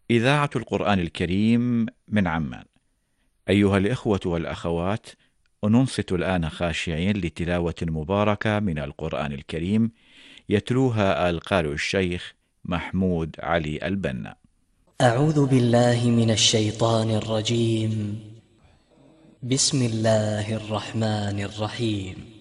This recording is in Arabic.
إذاعة القرآن الكريم من عمان. أيها الإخوة والأخوات، ننصت الآن خاشعين لتلاوة مباركة من القرآن الكريم يتلوها القارئ الشيخ محمود علي البنا. أعوذ بالله من الشيطان الرجيم. بسم الله الرحمن الرحيم.